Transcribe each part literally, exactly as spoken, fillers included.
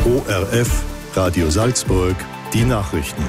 O R F, Radio Salzburg, die Nachrichten.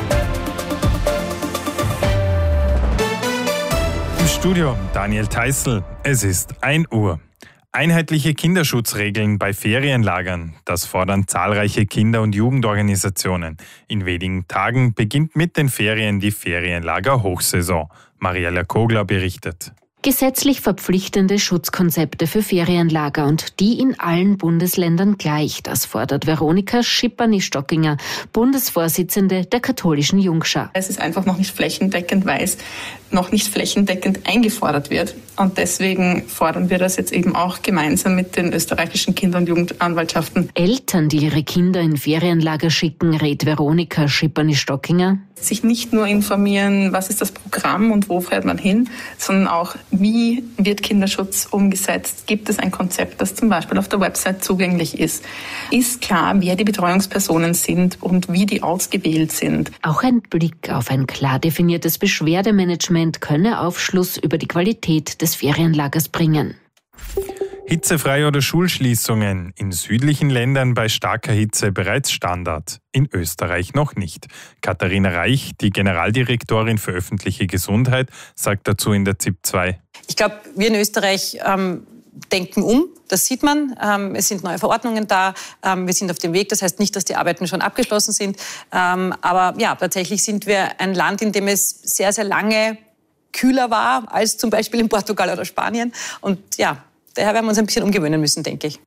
Im Studio Daniel Theißl. Es ist ein Uhr. Einheitliche Kinderschutzregeln bei Ferienlagern. Das fordern zahlreiche Kinder- und Jugendorganisationen. In wenigen Tagen beginnt mit den Ferien die Ferienlager-Hochsaison. Mariella Kogler berichtet. Gesetzlich verpflichtende Schutzkonzepte für Ferienlager und die in allen Bundesländern gleich. Das fordert Veronika Schippany-Stockinger, Bundesvorsitzende der katholischen Jungschar. Es ist einfach noch nicht flächendeckend, weil es noch nicht flächendeckend eingefordert wird. Und deswegen fordern wir das jetzt eben auch gemeinsam mit den österreichischen Kinder- und Jugendanwaltschaften. Eltern, die ihre Kinder in Ferienlager schicken, rät Veronika Schippany-Stockinger. Sich nicht nur informieren, was ist das Programm und wo fährt man hin, sondern auch, wie wird Kinderschutz umgesetzt? Gibt es ein Konzept, das zum Beispiel auf der Website zugänglich ist? Ist klar, wer die Betreuungspersonen sind und wie die ausgewählt sind? Auch ein Blick auf ein klar definiertes Beschwerdemanagement könne Aufschluss über die Qualität des Ferienlagers bringen. Hitzefrei oder Schulschließungen. In südlichen Ländern bei starker Hitze bereits Standard. In Österreich noch nicht. Katharina Reich, die Generaldirektorin für öffentliche Gesundheit, sagt dazu in der Z I P zwei. Ich glaube, wir in Österreich ähm, denken um. Das sieht man. Ähm, es sind neue Verordnungen da. Ähm, wir sind auf dem Weg. Das heißt nicht, dass die Arbeiten schon abgeschlossen sind. Ähm, aber ja, tatsächlich sind wir ein Land, in dem es sehr, sehr lange kühler war als zum Beispiel in Portugal oder Spanien. Und ja, daher werden wir uns ein bisschen umgewöhnen müssen, denke ich.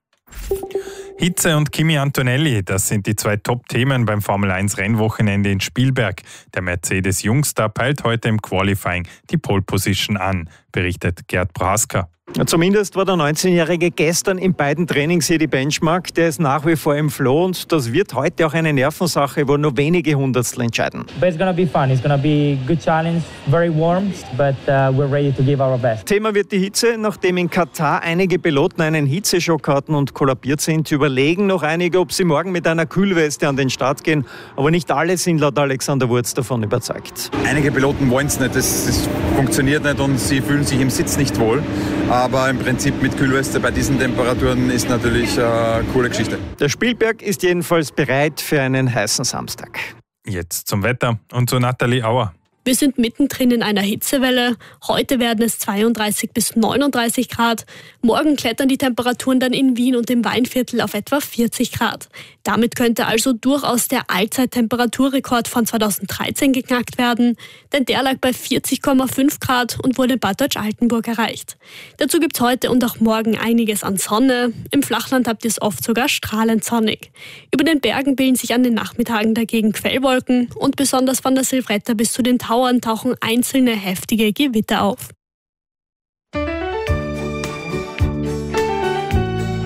Hitze und Kimi Antonelli, das sind die zwei Top-Themen beim Formel eins Rennwochenende in Spielberg. Der Mercedes-Jungstar peilt heute im Qualifying die Pole-Position an, berichtet Gerd Prohaska. Zumindest war der neunzehnjährige gestern in beiden Trainings hier die Benchmark. Der ist nach wie vor im Flow und das wird heute auch eine Nervensache, wo nur wenige Hundertstel entscheiden. But it's gonna be fun. It's gonna be a good challenge, very warm, but uh, we're ready to give our best. Thema wird die Hitze. Nachdem in Katar einige Piloten einen Hitzeschock hatten und kollabiert sind, überlegen noch einige, ob sie morgen mit einer Kühlweste an den Start gehen. Aber nicht alle sind laut Alexander Wurz davon überzeugt. Einige Piloten wollen es nicht, das, das funktioniert nicht und sie fühlen sich im Sitz nicht wohl. Aber im Prinzip mit Kühlweste bei diesen Temperaturen ist natürlich eine coole Geschichte. Der Spielberg ist jedenfalls bereit für einen heißen Samstag. Jetzt zum Wetter und zu Nathalie Auer. Wir sind mittendrin in einer Hitzewelle. Heute werden es zweiunddreißig bis neununddreißig Grad. Morgen klettern die Temperaturen dann in Wien und im Weinviertel auf etwa vierzig Grad. Damit könnte also durchaus der Allzeittemperaturrekord von zweitausenddreizehn geknackt werden, denn der lag bei vierzig Komma fünf Grad und wurde in Bad Deutsch-Altenburg erreicht. Dazu gibt's heute und auch morgen einiges an Sonne. Im Flachland habt ihr es oft sogar strahlend sonnig. Über den Bergen bilden sich an den Nachmittagen dagegen Quellwolken und besonders von der Silvretta bis zu den Tauern tauchen einzelne heftige Gewitter auf.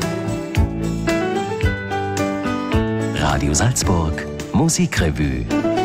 Radio Salzburg, Musikrevue.